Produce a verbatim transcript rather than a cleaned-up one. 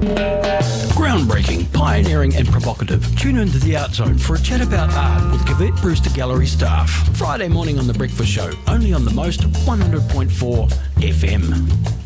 Groundbreaking, pioneering and provocative. Tune into The Art Zone for a chat about art with Cavett Brewster Gallery staff. Friday morning on The Breakfast Show, only on the Most one hundred point four F M.